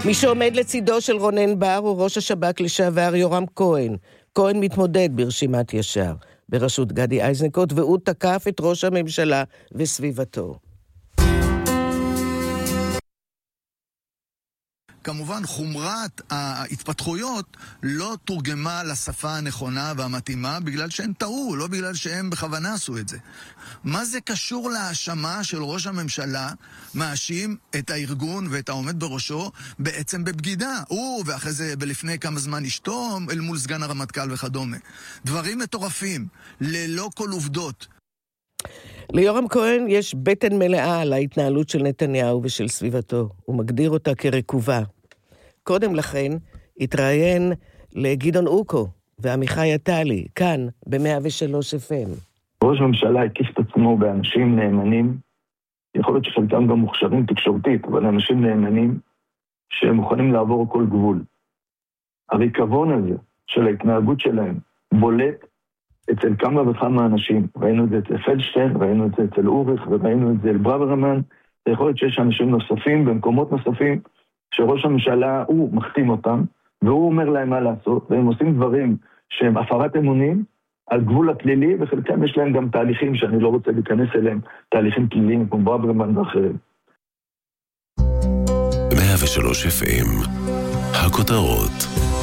מי שעומד לצידו של רונן בר הוא ראש השב"כ לשעבר יורם כהן. כהן מתמודד ברשימת ישר, בראשות גדי איזנקוט, והוא תקף את ראש הממשלה וסביבתו. כמובן חומרת ההתפתחויות לא תורגמה לשפה הנכונה והמתאימה בגלל שהם טעו, לא בגלל שהם בכוונה עשו את זה. מה זה קשור להאשמה של ראש הממשלה מאשים את הארגון ואת העומד בראשו בעצם בבגידה? הוא ואחרי זה בלפני כמה זמן אשתו אל מול סגן הרמטכ"ל וכדומה. דברים מטורפים, ללא כל עובדות. ליורם כהן יש בטן מלאה על ההתנהלות של נתניהו ושל סביבתו. הוא מגדיר אותה כרקובה. קודם לכן התראיין לגדעון אוקו ועמיחי עטלי, כאן ב-103 FM. ראש הממשלה הקיף את עצמו באנשים נאמנים, יכול להיות שחלקם גם מוכשרים תקשורתית, אבל אנשים נאמנים שהם מוכנים לעבור כל גבול. הריקבון הזה של ההתנהגות שלהם בולט אצל כמה וכמה אנשים. ראינו את זה אצל פלדשטיין, ראינו את זה אצל אוריך, וראינו את זה אצל ברוורמן. זה יכול להיות שיש אנשים נוספים במקומות נוספים, שראש הממשלה הוא מחתים אותם, והוא אומר להם מה לעשות, והם עושים דברים שהם הפרת אמונים על גבול הפלילי, וחלקם יש להם גם תהליכים שאני לא רוצה להיכנס אליהם, תהליכים פליליים כמו ברוורמן ואחרים. 103 FM, הכותרות.